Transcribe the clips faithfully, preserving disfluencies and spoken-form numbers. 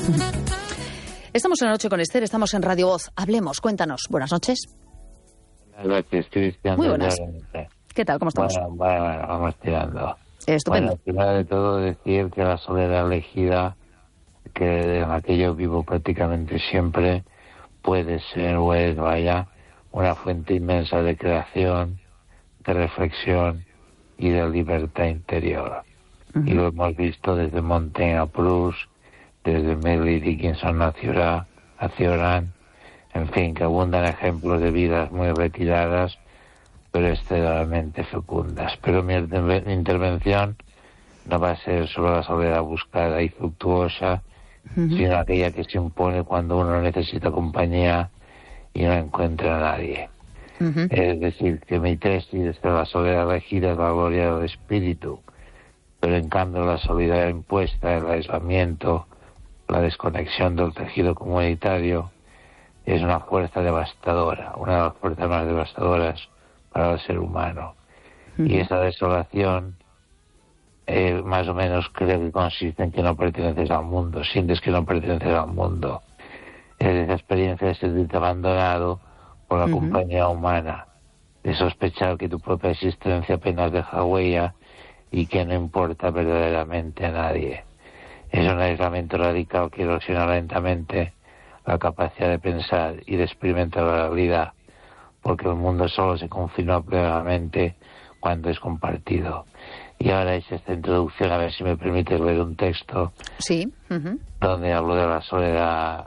Estamos en La Noche con Esther, estamos en Radio Voz. Hablemos, cuéntanos. Buenas noches. Buenas noches, Cristian. Muy buenas. ¿Qué tal? ¿Cómo estamos? Bueno, bueno, bueno, vamos tirando. Estupendo. Bueno, primero de todo decir que la soledad elegida, que en la que yo vivo prácticamente siempre, puede ser o es, vaya, una fuente inmensa de creación, de reflexión y de libertad interior. Uh-huh. Y lo hemos visto desde Montaigne a Proust, desde Emily Dickinson a Cioran, a Cioran, en fin, que abundan ejemplos de vidas muy retiradas, pero extremadamente fecundas. Pero mi, mi intervención no va a ser sobre la soledad buscada y fructuosa, uh-huh. sino aquella que se impone cuando uno necesita compañía y no encuentra a nadie. Uh-huh. Es decir, que mi tesis de la soledad elegida es la gloria del espíritu, pero en cambio la soledad impuesta, el aislamiento, la desconexión del tejido comunitario, es una fuerza devastadora, una de las fuerzas más devastadoras para el ser humano. Uh-huh. Y esa desolación, eh, más o menos creo que consiste en que no perteneces al mundo, sientes que no perteneces al mundo. Es esa experiencia de sentirte abandonado por la uh-huh. compañía humana, de sospechar que tu propia existencia apenas deja huella y que no importa verdaderamente a nadie. Es un aislamiento radical que erosiona lentamente la capacidad de pensar y de experimentar la realidad, porque el mundo solo se confirma plenamente cuando es compartido. Y ahora hice esta introducción, a ver si me permites leer un texto, sí, uh-huh. donde hablo de la soledad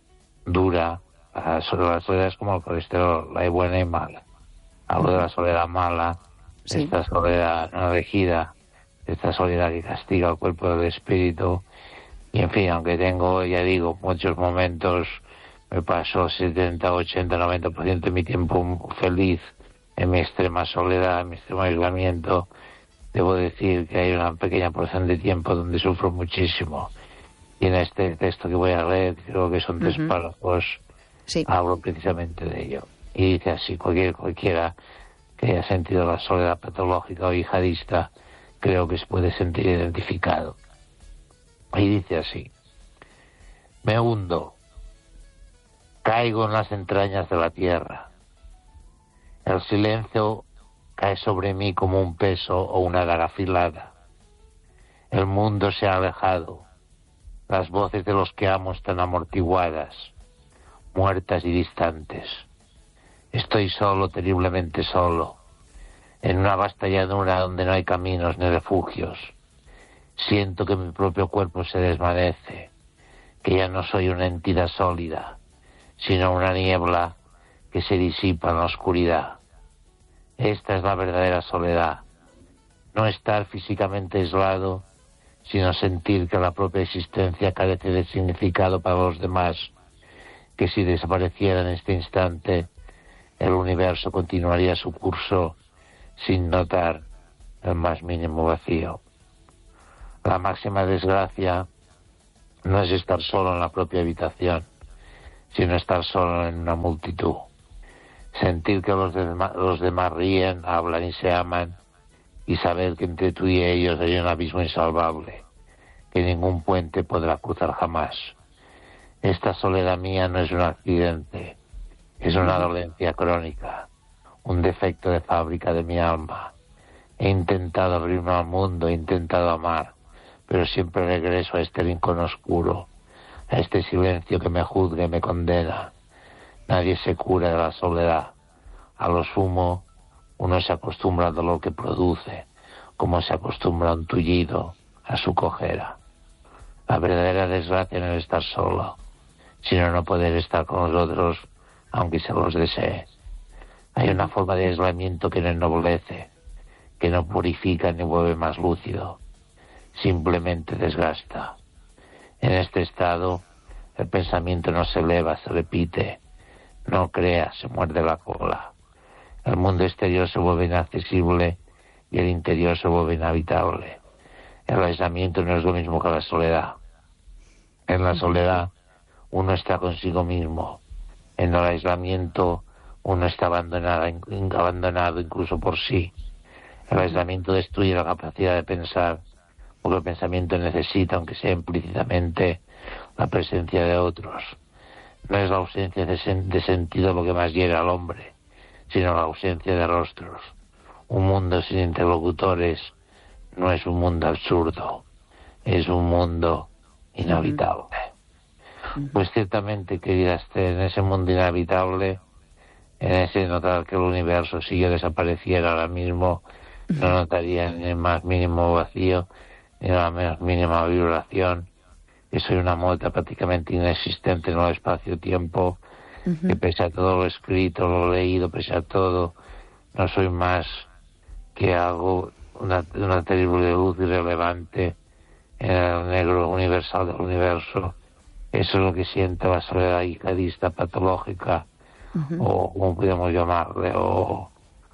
dura. La soledad es como el colesterol, la hay buena y mala. Hablo uh-huh. de la soledad mala, de sí. esta soledad no elegida, de esta soledad que castiga el cuerpo del espíritu. Y en fin, aunque tengo, ya digo, muchos momentos, me paso setenta, ochenta, noventa por ciento de mi tiempo feliz en mi extrema soledad, en mi extremo aislamiento, debo decir que hay una pequeña porción de tiempo donde sufro muchísimo. Y en este texto que voy a leer, creo que son tres uh-huh. párrafos, sí. hablo precisamente de ello. Y dice así: cualquier, cualquiera que haya sentido la soledad patológica o yihadista, creo que se puede sentir identificado. Y dice así: me hundo, caigo en las entrañas de la tierra. El silencio cae sobre mí como un peso o una daga afilada. El mundo se ha alejado. Las voces de los que amo están amortiguadas, muertas y distantes. Estoy solo, terriblemente solo, en una vasta llanura donde no hay caminos ni refugios. Siento que mi propio cuerpo se desvanece, que ya no soy una entidad sólida, sino una niebla que se disipa en la oscuridad. Esta es la verdadera soledad. No estar físicamente aislado, sino sentir que la propia existencia carece de significado para los demás, que si desapareciera en este instante, el universo continuaría su curso sin notar el más mínimo vacío. La máxima desgracia no es estar solo en la propia habitación, sino estar solo en una multitud. Sentir que los, de- los demás ríen, hablan y se aman, y saber que entre tú y ellos hay un abismo insalvable, que ningún puente podrá cruzar jamás. Esta soledad mía no es un accidente, es una dolencia crónica, un defecto de fábrica de mi alma. He intentado abrirme al mundo, he intentado amar, pero siempre regreso a este rincón oscuro, a este silencio que me juzga y me condena. Nadie se cura de la soledad. A lo sumo, uno se acostumbra al dolor que produce, como se acostumbra a un tullido, a su cojera. La verdadera desgracia no es estar solo, sino no poder estar con los otros, aunque se los desee. Hay una forma de aislamiento que no ennoblece, que no purifica ni vuelve más lúcido, simplemente desgasta. En este estado, el pensamiento no se eleva, se repite, no crea, se muerde la cola. El mundo exterior se vuelve inaccesible y el interior se vuelve inhabitable. El aislamiento no es lo mismo que la soledad. En la soledad uno está consigo mismo. En el aislamiento uno está abandonado, abandonado incluso por sí. El aislamiento destruye la capacidad de pensar, porque el pensamiento necesita, aunque sea implícitamente, la presencia de otros. No es la ausencia de, sen de sentido lo que más hiera al hombre, sino la ausencia de rostros. Un mundo sin interlocutores no es un mundo absurdo, es un mundo inhabitable. Uh-huh. Pues ciertamente, querida Esther, en ese mundo inhabitable, en ese notar que el universo, si yo desapareciera ahora mismo, uh-huh, no notaría ni el más mínimo vacío, ni la más mínima vibración, que soy una mota prácticamente inexistente en el espacio-tiempo, uh-huh, que pese a todo lo escrito, lo leído, pese a todo, no soy más que algo, una, una terrible luz irrelevante en el negro universal del universo. Eso es lo que siente la soledad jihadista patológica, uh-huh, o como podemos llamarle, o,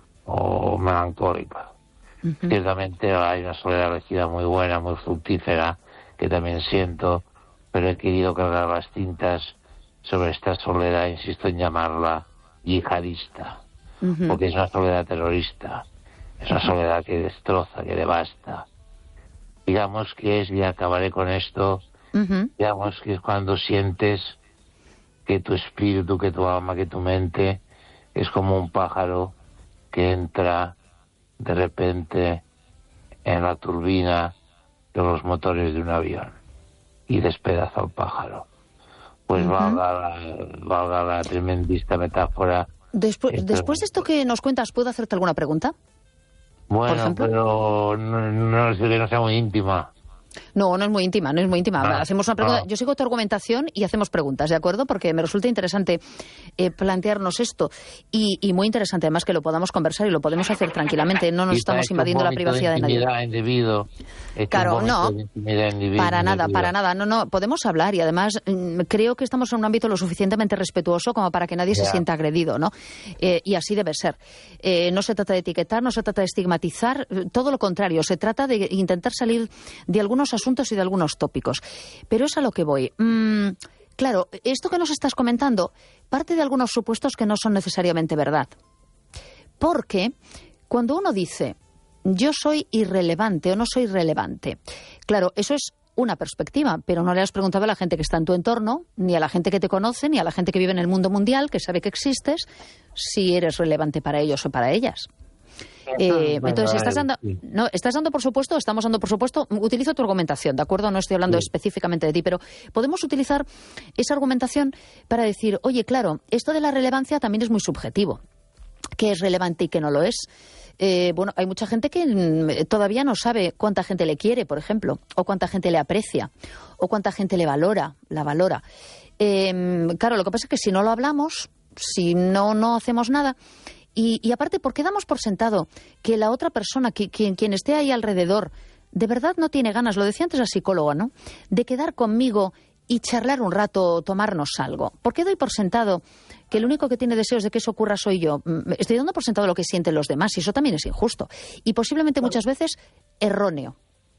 o melancólica. Uh-huh. Ciertamente hay una soledad elegida muy buena, muy fructífera, que también siento, pero he querido cargar las tintas sobre esta soledad, insisto en llamarla yihadista, uh-huh, porque es una soledad terrorista, es una soledad que destroza, que devasta. Digamos que es, y acabaré con esto, uh-huh, digamos que es cuando sientes que tu espíritu, que tu alma, que tu mente es como un pájaro que entra de repente en la turbina de los motores de un avión y despedaza al pájaro. Pues uh-huh, valga la, valga la tremendista metáfora. Después, después de esto que nos cuentas, ¿puedo hacerte alguna pregunta? Bueno, pero no, no, no, no sea muy íntima. No, no es muy íntima, no es muy íntima. Ah, Hacemos una pregunta. ah. Yo sigo tu argumentación y hacemos preguntas, ¿de acuerdo? Porque me resulta interesante eh, plantearnos esto y, y muy interesante además que lo podamos conversar y lo podemos hacer tranquilamente. No nos estamos invadiendo la privacidad de, de nadie. Individuo, claro, no, para nada, para nada. No, no, podemos hablar y además mmm, creo que estamos en un ámbito lo suficientemente respetuoso como para que nadie yeah. se sienta agredido, ¿no? Eh, y así debe ser. Eh, no se trata de etiquetar, no se trata de estigmatizar, todo lo contrario. Se trata de intentar salir de algunos asuntos y de algunos tópicos. Pero es a lo que voy. Mm, claro, esto que nos estás comentando parte de algunos supuestos que no son necesariamente verdad. Porque cuando uno dice yo soy irrelevante o no soy relevante, claro, eso es una perspectiva, pero no le has preguntado a la gente que está en tu entorno, ni a la gente que te conoce, ni a la gente que vive en el mundo mundial, que sabe que existes, si eres relevante para ellos o para ellas. Eh, entonces, estás dando, no, estás dando por supuesto, estamos dando por supuesto, utilizo tu argumentación, ¿de acuerdo? No estoy hablando sí. específicamente de ti, pero podemos utilizar esa argumentación para decir, oye, claro, esto de la relevancia también es muy subjetivo. ¿Qué es relevante y qué no lo es? Eh, bueno, hay mucha gente que todavía no sabe cuánta gente le quiere, por ejemplo, o cuánta gente le aprecia, o cuánta gente le valora, la valora. Eh, claro, lo que pasa es que si no lo hablamos, si no, no hacemos nada. Y, y aparte, ¿por qué damos por sentado que la otra persona, que, quien, quien esté ahí alrededor, de verdad no tiene ganas, lo decía antes la psicóloga, ¿no?, de quedar conmigo y charlar un rato, tomarnos algo? ¿Por qué doy por sentado que el único que tiene deseos de que eso ocurra soy yo? Estoy dando por sentado lo que sienten los demás y eso también es injusto. Y posiblemente muchas veces erróneo.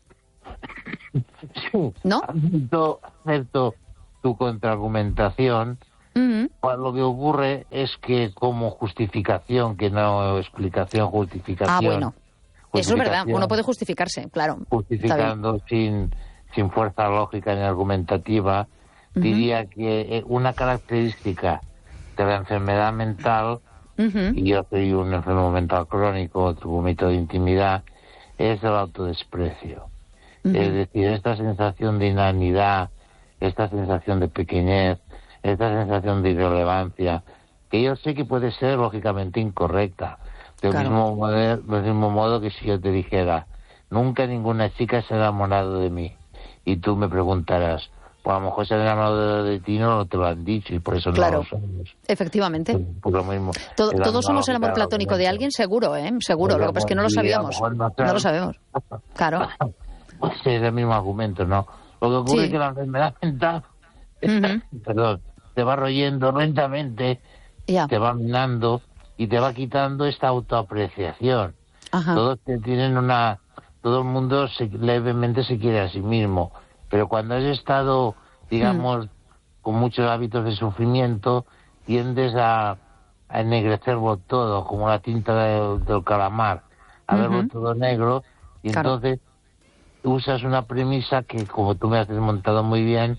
Sí, ¿no? Acepto, acepto tu contraargumentación. Uh-huh. Lo que ocurre es que como justificación, que no explicación, justificación. Ah, bueno, eso es verdad, uno puede justificarse, claro. Justificando sin, sin fuerza lógica ni argumentativa, uh-huh. diría que una característica de la enfermedad mental, uh-huh. y yo soy un enfermo mental crónico, otro vómito de intimidad, es el autodesprecio. Uh-huh. Es decir, esta sensación de inanidad, esta sensación de pequeñez, esta sensación de irrelevancia, que yo sé que puede ser lógicamente incorrecta. Del, claro. mismo modo, del mismo modo que si yo te dijera, nunca ninguna chica se ha enamorado de mí, y tú me preguntarás, pues a lo mejor se han enamorado de ti, no te lo han dicho, y por eso claro. no lo somos. Efectivamente. Por, por lo mismo, Todo, todos somos el amor platónico de alguien, seguro, ¿eh? Seguro, lo que pasa es que no lo sabíamos. No, no lo sabemos. Claro. Pues es el mismo argumento, ¿no? Lo que ocurre sí. es que la enfermedad mental, uh-huh. perdón, te va royendo lentamente, yeah. te va minando y te va quitando esta autoapreciación. Ajá. Todos te tienen una, todo el mundo se, levemente se quiere a sí mismo, pero cuando has estado, digamos, mm. con muchos hábitos de sufrimiento, tiendes a, a ennegrecerlo todo, como la tinta de, del calamar, a uh-huh. verlo todo negro, y claro. entonces usas una premisa que, como tú me has desmontado muy bien,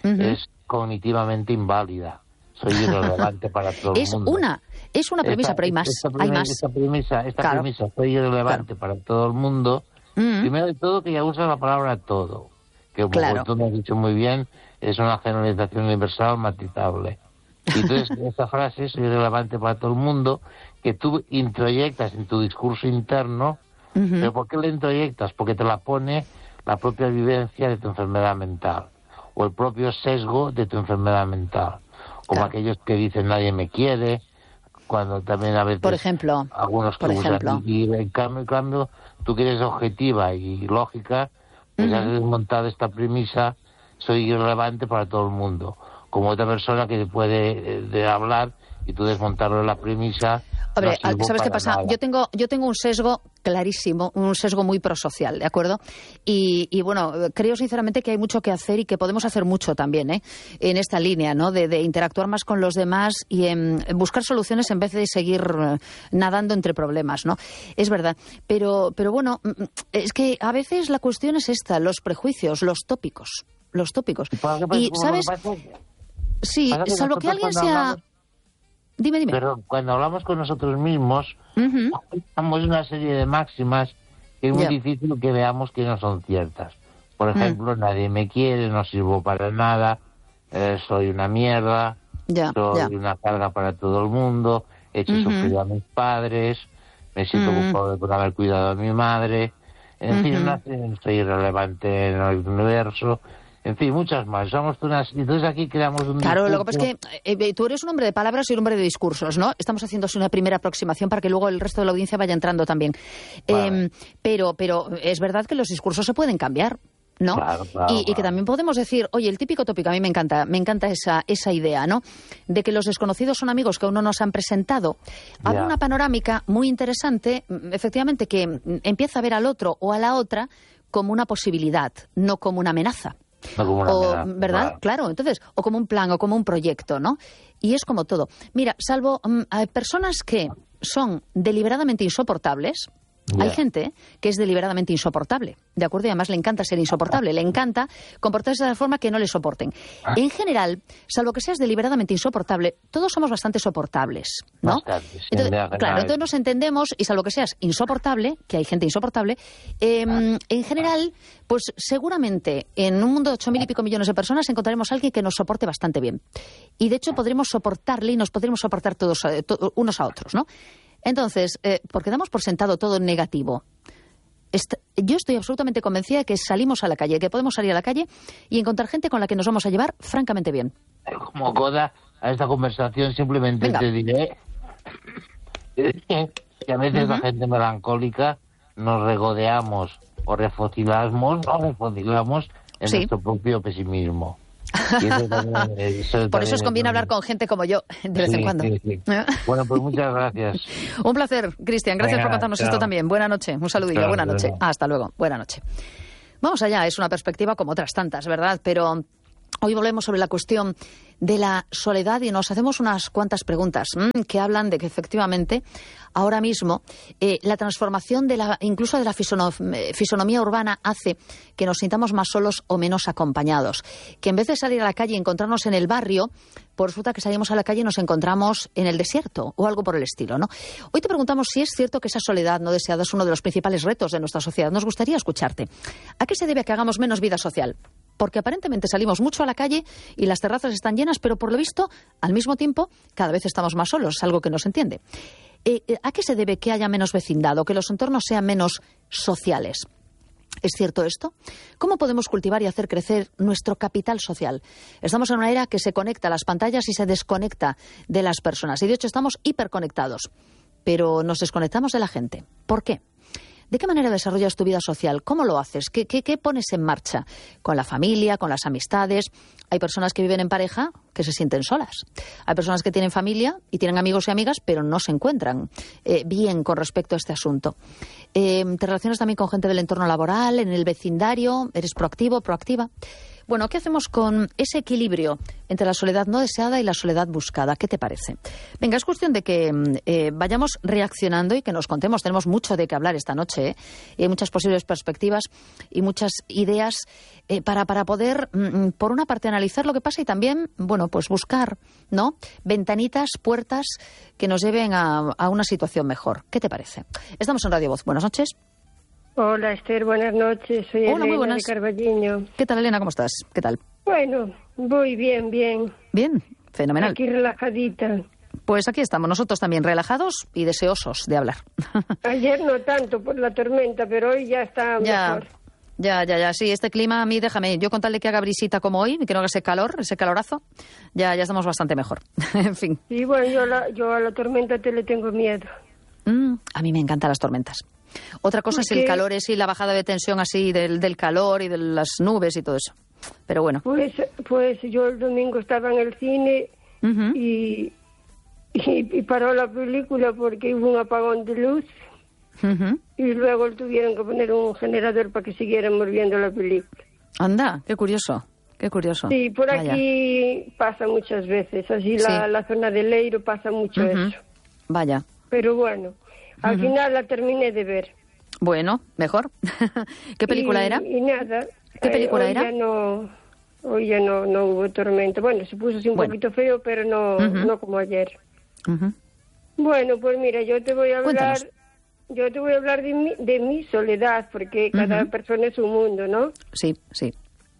uh-huh. es cognitivamente inválida. Soy irrelevante para todo es el mundo. Una, es una premisa, esta, pero hay más. Esta, hay más. esta premisa, esta claro. premisa, soy irrelevante claro. para todo el mundo. Uh-huh. Primero de todo, que ya usa la palabra todo. Que como claro. tú me has dicho muy bien, es una generalización universal matizable. Y entonces, esta frase, soy irrelevante para todo el mundo, que tú introyectas en tu discurso interno, uh-huh. ¿pero por qué la introyectas? Porque te la pone la propia vivencia de tu enfermedad mental, o el propio sesgo de tu enfermedad mental. Como claro. aquellos que dicen nadie me quiere, cuando también a veces por ejemplo, algunos que por usan, ejemplo. y en cambio, en cambio tú que eres objetiva y lógica, pues uh-huh. has desmontado esta premisa, soy irrelevante para todo el mundo, como otra persona que puede de hablar y tú desmontarlo de la premisa. Hombre, no ¿sabes qué pasa? Nada. Yo tengo yo tengo un sesgo clarísimo, un sesgo muy prosocial, ¿de acuerdo? Y, y bueno, creo sinceramente que hay mucho que hacer y que podemos hacer mucho también, ¿eh? En esta línea, ¿no? De, de interactuar más con los demás y en, en buscar soluciones en vez de seguir nadando entre problemas, ¿no? Es verdad. Pero, pero bueno, es que a veces la cuestión es esta, los prejuicios, los tópicos, los tópicos. Y, ¿sabes? Sí, salvo que alguien sea... Hablamos... Dime, dime. Pero cuando hablamos con nosotros mismos, uh-huh. damos una serie de máximas que es muy yeah. difícil que veamos que no son ciertas. Por ejemplo, uh-huh. nadie me quiere, no sirvo para nada, eh, soy una mierda, yeah. soy yeah. una carga para todo el mundo, he hecho uh-huh. sufrir a mis padres, me siento uh-huh. culpable por haber cuidado a mi madre, en uh-huh. fin, una, soy irrelevante en el universo. En fin, muchas más. Somos unas... Entonces aquí creamos un... Claro, discurso. Lo que pasa es que eh, tú eres un hombre de palabras y un hombre de discursos, ¿no? Estamos haciendo así una primera aproximación para que luego el resto de la audiencia vaya entrando también. Vale. Eh, pero, pero es verdad que los discursos se pueden cambiar, ¿no? Claro, claro, y, claro. y que también podemos decir, oye, el típico tópico, a mí me encanta, me encanta esa, esa idea, ¿no? De que los desconocidos son amigos que aún no nos han presentado. Abre yeah. una panorámica muy interesante, efectivamente, que empieza a ver al otro o a la otra como una posibilidad, no como una amenaza. No como una o, amenaza, ¿verdad? Claro. claro, entonces, o como un plan, o como un proyecto, ¿no? Y es como todo. Mira, salvo um, hay personas que son deliberadamente insoportables, yeah. hay gente que es deliberadamente insoportable, ¿de acuerdo? Y además le encanta ser insoportable, le encanta comportarse de la forma que no le soporten. En general, salvo que seas deliberadamente insoportable, todos somos bastante soportables, ¿no? Bastante, sí, entonces, claro, entonces nos entendemos, y salvo que seas insoportable, que hay gente insoportable, eh, ah. en general, pues seguramente en un mundo de ocho mil y pico millones de personas encontraremos a alguien que nos soporte bastante bien. Y de hecho podremos soportarle y nos podremos soportar todos eh, to, unos a otros, ¿no? Entonces, eh, porque damos por sentado todo en negativo. Est- yo estoy absolutamente convencida de que salimos a la calle, que podemos salir a la calle y encontrar gente con la que nos vamos a llevar francamente bien. Como coda a esta conversación simplemente Venga. te diré que a veces uh-huh. la gente melancólica nos regodeamos o refocilamos o refocilamos en sí. nuestro propio pesimismo. Y eso también, eso Por eso os conviene hablar con gente como yo, de vez sí, en cuando. Sí, sí. Bueno, pues muchas gracias. Un placer, Cristian. Gracias Venga, por contarnos chao. esto también. Buena noche. Un saludillo. Chao, Buena noche. chao. Hasta luego. Buena noche. Vamos allá. Es una perspectiva como otras tantas, ¿verdad? Pero hoy volvemos sobre la cuestión de la soledad y nos hacemos unas cuantas preguntas mmm, que hablan de que efectivamente ahora mismo eh, la transformación de la, incluso de la fisonom- fisonomía urbana hace que nos sintamos más solos o menos acompañados. Que en vez de salir a la calle y encontrarnos en el barrio, pues resulta que salimos a la calle y nos encontramos en el desierto o algo por el estilo, ¿no? Hoy te preguntamos si es cierto que esa soledad no deseada es uno de los principales retos de nuestra sociedad. Nos gustaría escucharte. ¿A qué se debe a que hagamos menos vida social? Porque aparentemente salimos mucho a la calle y las terrazas están llenas, pero por lo visto, al mismo tiempo, cada vez estamos más solos, algo que no se entiende. Eh, ¿A qué se debe que haya menos vecindad, que los entornos sean menos sociales? ¿Es cierto esto? ¿Cómo podemos cultivar y hacer crecer nuestro capital social? Estamos en una era que se conecta a las pantallas y se desconecta de las personas. Y de hecho estamos hiperconectados, pero nos desconectamos de la gente. ¿Por qué? ¿De qué manera desarrollas tu vida social? ¿Cómo lo haces? ¿Qué, qué, qué pones en marcha? ¿Con la familia? ¿Con las amistades? Hay personas que viven en pareja que se sienten solas. Hay personas que tienen familia y tienen amigos y amigas, pero no se encuentran eh, bien con respecto a este asunto. Eh, ¿Te relacionas también con gente del entorno laboral, en el vecindario? ¿Eres proactivo, proactiva? Bueno, ¿qué hacemos con ese equilibrio entre la soledad no deseada y la soledad buscada? ¿Qué te parece? Venga, es cuestión de que eh, vayamos reaccionando y que nos contemos. Tenemos mucho de qué hablar esta noche, ¿eh? Y hay muchas posibles perspectivas y muchas ideas eh, para, para poder, mm, por una parte, analizar lo que pasa y también, bueno, pues buscar, ¿no?, ventanitas, puertas que nos lleven a, a una situación mejor. ¿Qué te parece? Estamos en Radio Voz. Buenas noches. Hola, Esther, buenas noches. Soy Hola, Elena muy buenas. de Carballiño. ¿Qué tal, Elena? ¿Cómo estás? ¿Qué tal? Bueno, voy bien, bien. Bien, fenomenal. Aquí relajadita. Pues aquí estamos, nosotros también relajados y deseosos de hablar. Ayer no tanto por la tormenta, pero hoy ya está ya, mejor. Ya, ya, ya, sí, este clima a mí, déjame, yo con tal de que haga brisita como hoy, y que no haga ese calor, ese calorazo, ya, ya estamos bastante mejor. En fin. Sí, bueno, yo, la, yo a la tormenta te le tengo miedo. Mm, a mí me encantan las tormentas. Otra cosa es el calor, es y la bajada de tensión así del, del calor y de las nubes y todo eso. Pero bueno. Pues, pues yo el domingo estaba en el cine uh-huh. y, y, y paró la película porque hubo un apagón de luz uh-huh. y luego tuvieron que poner un generador para que siguiéramos viendo la película. Anda, qué curioso, qué curioso. Sí, por Vaya. Aquí pasa muchas veces, así sí. la, la zona del Eiro pasa mucho uh-huh. eso. Vaya. Pero bueno. Al uh-huh. final la terminé de ver. Bueno, mejor. ¿Qué película y, era? Y nada. ¿Qué película eh, hoy era? Ya no, hoy ya no, no hubo tormenta. Bueno, se puso así un bueno. poquito feo, pero no, uh-huh. no como ayer. Uh-huh. Bueno, pues mira, yo te voy a hablar, Cuéntanos. yo te voy a hablar de mi, de mi soledad, porque cada uh-huh. persona es un mundo, ¿no? Sí, sí.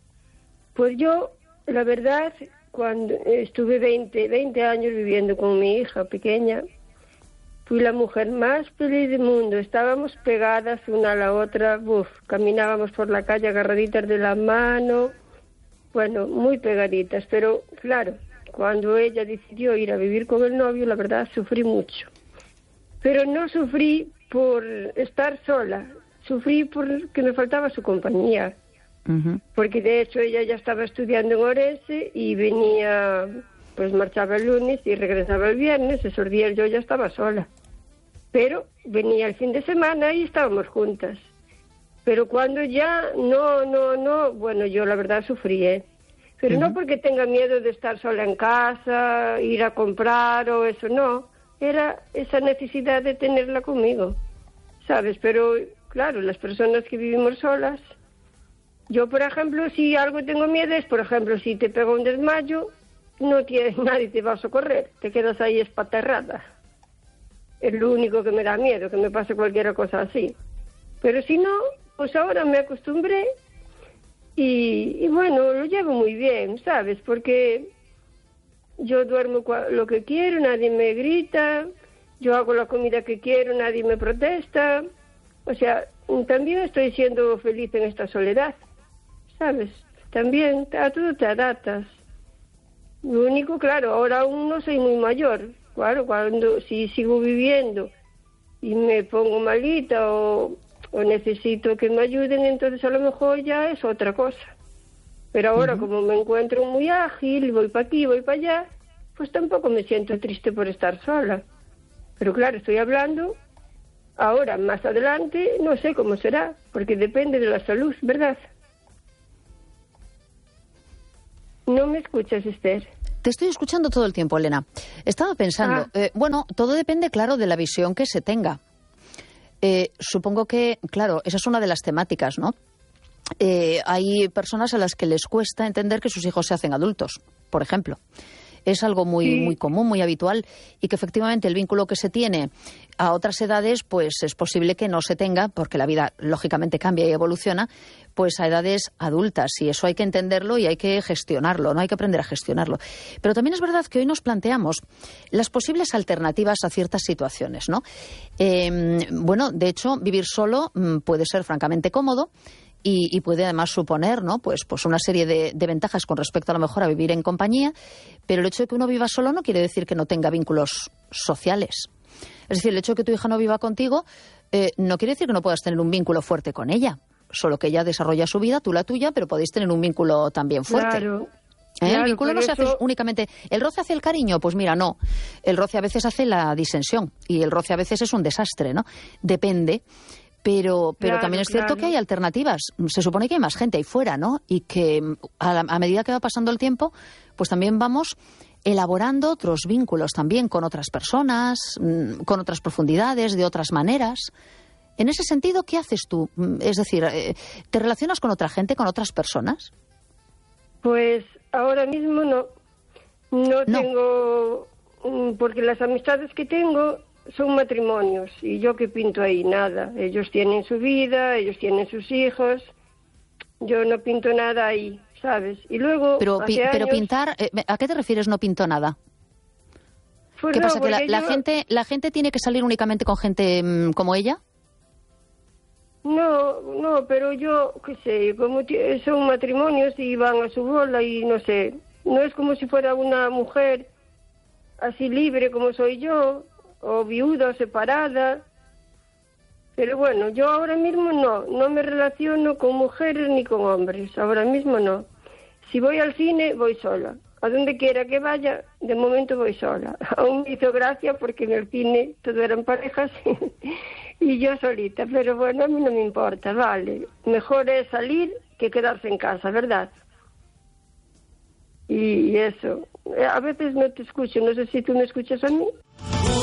Pues yo, la verdad, cuando estuve veinte, veinte años viviendo con mi hija pequeña, fui la mujer más feliz del mundo. Estábamos pegadas una a la otra, uf, caminábamos por la calle agarraditas de la mano, bueno, muy pegaditas. Pero claro, cuando ella decidió ir a vivir con el novio, la verdad sufrí mucho. Pero no sufrí por estar sola, sufrí porque me faltaba su compañía. Uh-huh. Porque de hecho ella ya estaba estudiando en Orense y venía... pues marchaba el lunes y regresaba el viernes, esos días yo ya estaba sola. Pero venía el fin de semana y estábamos juntas. Pero cuando ya, no, no, no, bueno, yo la verdad sufrí, ¿eh? Pero uh-huh. no porque tenga miedo de estar sola en casa, ir a comprar o eso, no. Era esa necesidad de tenerla conmigo, ¿sabes? Pero, claro, las personas que vivimos solas... Yo, por ejemplo, si algo tengo miedo es, por ejemplo, si te pega un desmayo... no tienes, nadie te va a socorrer, te quedas ahí espaterrada. Es lo único que me da miedo, que me pase cualquier cosa así. Pero si no, pues ahora me acostumbré y, y bueno, lo llevo muy bien, ¿sabes? Porque yo duermo lo que quiero, nadie me grita, yo hago la comida que quiero, nadie me protesta. O sea, también estoy siendo feliz en esta soledad, ¿sabes? También a todo te adaptas. Lo único, claro, ahora aún no soy muy mayor. Claro, cuando si sigo viviendo y me pongo malita o, o necesito que me ayuden, entonces a lo mejor ya es otra cosa. Pero ahora, uh-huh. como me encuentro muy ágil, voy para aquí, voy para allá, pues tampoco me siento triste por estar sola. Pero claro, estoy hablando ahora, más adelante, no sé cómo será, porque depende de la salud, ¿verdad? ¿No me escuchas, Esther? Te estoy escuchando todo el tiempo, Elena. Estaba pensando, ah. eh, bueno, todo depende, claro, de la visión que se tenga. Eh, supongo que, claro, esa es una de las temáticas, ¿no? Eh, hay personas a las que les cuesta entender que sus hijos se hacen adultos, por ejemplo. Es algo muy, sí. muy común, muy habitual, y que efectivamente el vínculo que se tiene a otras edades, pues es posible que no se tenga, porque la vida lógicamente cambia y evoluciona, pues a edades adultas, y eso hay que entenderlo y hay que gestionarlo, no hay que aprender a gestionarlo. Pero también es verdad que hoy nos planteamos las posibles alternativas a ciertas situaciones, ¿no? Eh, bueno, de hecho, vivir solo mmm, puede ser francamente cómodo. Y, y puede además suponer, ¿no? Pues, pues una serie de, de ventajas con respecto a lo mejor a vivir en compañía, pero el hecho de que uno viva solo no quiere decir que no tenga vínculos sociales. Es decir, el hecho de que tu hija no viva contigo eh, no quiere decir que no puedas tener un vínculo fuerte con ella, solo que ella desarrolla su vida, tú la tuya, pero podéis tener un vínculo también fuerte. Claro. ¿Eh? Claro, el vínculo no se eso... hace únicamente... ¿El roce hace el cariño? Pues mira, no. El roce a veces hace la disensión y el roce a veces es un desastre, ¿no? Depende. Pero, pero claro, también es cierto claro. que hay alternativas. Se supone que hay más gente ahí fuera, ¿no? Y que a, la, a medida que va pasando el tiempo, pues también vamos elaborando otros vínculos también con otras personas, con otras profundidades, de otras maneras. En ese sentido, ¿qué haces tú? Es decir, ¿te relacionas con otra gente, con otras personas? Pues ahora mismo no. No, No. tengo, porque las amistades que tengo son matrimonios y yo que pinto ahí nada. Ellos tienen su vida, ellos tienen sus hijos. Yo no pinto nada ahí, ¿sabes? Y luego Pero, hace pi pero años, pintar, ¿a qué te refieres no pinto nada? pues ¿Qué no, pasa? ¿Que la, porque la yo- gente la gente tiene que salir únicamente con gente mm, como ella? No, no, pero yo, qué sé, como ti- son matrimonios y van a su bola y no sé, no es como si fuera una mujer así libre como soy yo, o viuda o separada. Pero bueno, yo ahora mismo no, no me relaciono con mujeres ni con hombres, ahora mismo no. Si voy al cine, voy sola. A donde quiera que vaya, de momento voy sola. Aún me hizo gracia porque en el cine todo eran parejas y yo solita, pero bueno, a mí no me importa, vale. Mejor es salir que quedarse en casa, ¿verdad? Y eso. A veces no te escucho, no sé si tú me escuchas a mí.